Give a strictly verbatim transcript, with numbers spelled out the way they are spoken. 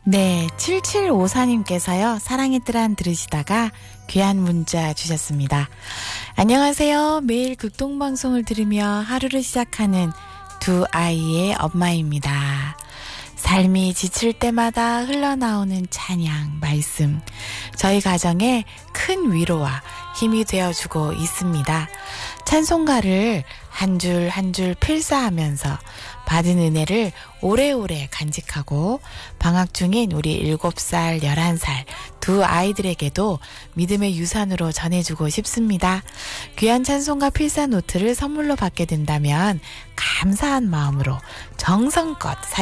네, 칠칠오사님께서요. 사랑의 뜨란 들으시다가 귀한 문자 주셨습니다. 안녕하세요. 매일 극동방송을 들으며 하루를 시작하는 두 아이의 엄마입니다. 삶이 지칠 때마다 흘러나오는 찬양, 말씀, 저희 가정에 큰 위로와 힘이 되어주고 있습니다. 찬송가를 한 줄 한 줄 필사하면서 받은 은혜를 오래오래 간직하고 방학 중인 우리 일곱 살, 열한 살 두 아이들에게도 믿음의 유산으로 전해주고 싶습니다. 귀한 찬송가 필사 노트를 선물로 받게 된다면 감사한 마음으로 정성껏